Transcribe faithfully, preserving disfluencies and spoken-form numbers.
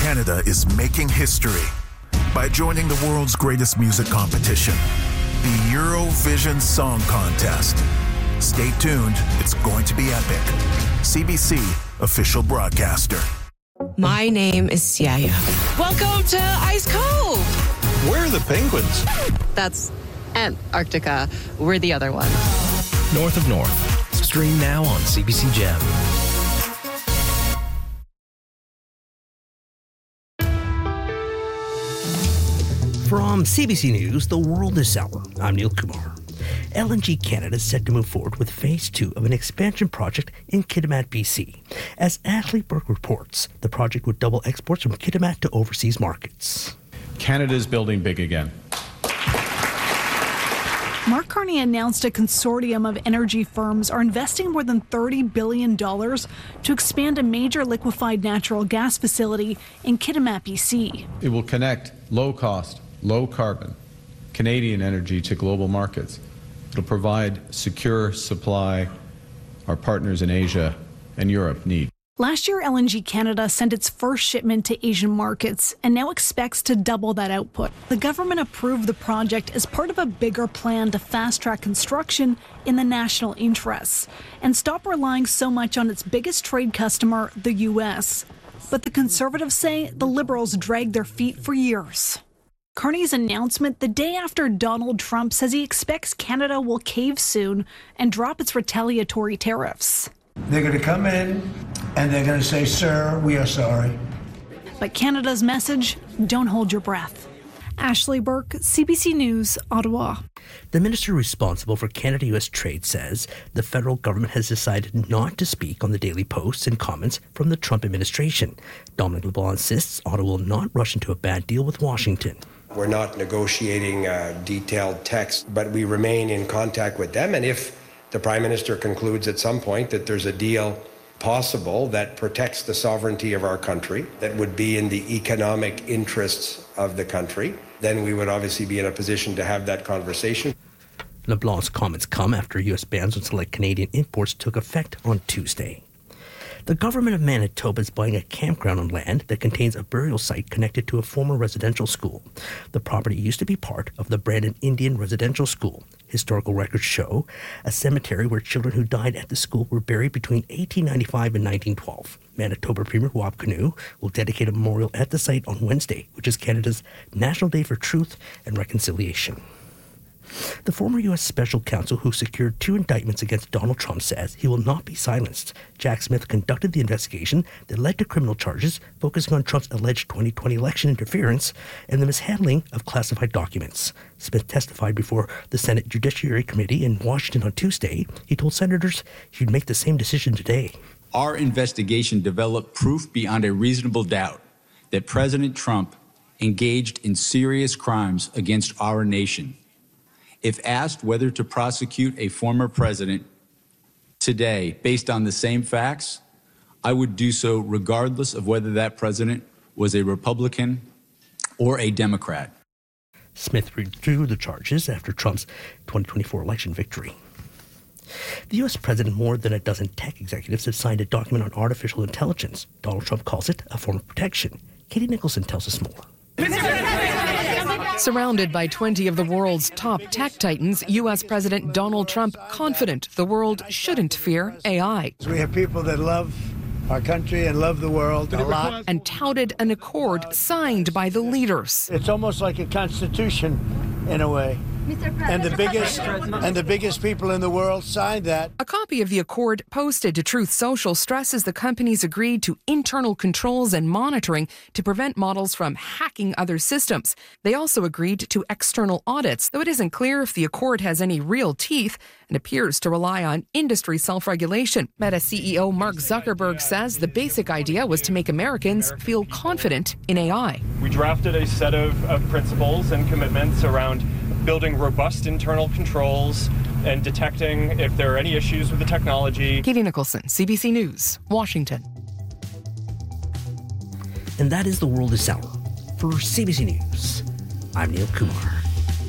Canada is making history by joining the world's greatest music competition, the Eurovision Song Contest. Stay tuned, it's going to be epic. C B C, official broadcaster. My name is Siaya. Welcome to Ice Cove. Where are the penguins? That's Antarctica. We're the other one. North of North. Stream now on C B C Gem. From C B C News, The World This Hour, I'm Neil Kumar. L N G Canada is set to move forward with Phase two of an expansion project in Kitimat, B C. As Ashley Burke reports, the project would double exports from Kitimat to overseas markets. Canada's building big again. Mark Carney announced a consortium of energy firms are investing more than thirty billion dollars to expand a major liquefied natural gas facility in Kitimat, B C. It will connect low-cost, low-carbon Canadian energy to global markets. It'll provide secure supply our partners in Asia and Europe need. Last year, L N G Canada sent its first shipment to Asian markets and now expects to double that output. The government approved the project as part of a bigger plan to fast-track construction in the national interests and stop relying so much on its biggest trade customer, the U S. But the Conservatives say the Liberals dragged their feet for years. Carney's announcement the day after Donald Trump says he expects Canada will cave soon and drop its retaliatory tariffs. They're going to come in and they're going to say, sir, we are sorry. But Canada's message, don't hold your breath. Ashley Burke, C B C News, Ottawa. The minister responsible for Canada-U S trade says the federal government has decided not to speak on the daily posts and comments from the Trump administration. Dominic LeBlanc insists Ottawa will not rush into a bad deal with Washington. We're not negotiating a detailed text, but we remain in contact with them. And if the Prime Minister concludes at some point that there's a deal possible that protects the sovereignty of our country, that would be in the economic interests of the country, then we would obviously be in a position to have that conversation. LeBlanc's comments come after U S bans on select Canadian imports took effect on Tuesday. The government of Manitoba is buying a campground on land that contains a burial site connected to a former residential school. The property used to be part of the Brandon Indian Residential School. Historical records show a cemetery where children who died at the school were buried between eighteen ninety-five and nineteen twelve. Manitoba Premier Wab Kinew will dedicate a memorial at the site on Wednesday, which is Canada's National Day for Truth and Reconciliation. The former U S special counsel who secured two indictments against Donald Trump says he will not be silenced. Jack Smith conducted the investigation that led to criminal charges focusing on Trump's alleged twenty twenty election interference and the mishandling of classified documents. Smith testified before the Senate Judiciary Committee in Washington on Tuesday. He told senators he'd make the same decision today. Our investigation developed proof beyond a reasonable doubt that President Trump engaged in serious crimes against our nation. If asked whether to prosecute a former president today based on the same facts, I would do so regardless of whether that president was a Republican or a Democrat. Smith withdrew the charges after Trump's twenty twenty-four election victory. The U S president and more than a dozen tech executives have signed a document on artificial intelligence. Donald Trump calls it a form of protection. Katie Nicholson tells us more. Surrounded by twenty of the world's top tech titans, U S President Donald Trump confident the world shouldn't fear A I. We have people that love our country and love the world a lot. And touted an accord signed by the leaders. It's almost like a constitution in a way. And the biggest and the biggest people in the world signed that. A copy of the accord posted to Truth Social stresses the companies agreed to internal controls and monitoring to prevent models from hacking other systems. They also agreed to external audits, though it isn't clear if the accord has any real teeth and appears to rely on industry self-regulation. Meta C E O Mark Zuckerberg says the basic idea was to make Americans feel confident in A I. We drafted a set of, of principles and commitments around building robust internal controls and detecting if there are any issues with the technology. Katie Nicholson, C B C News, Washington. And that is The World This Hour. For C B C News, I'm Neil Kumar.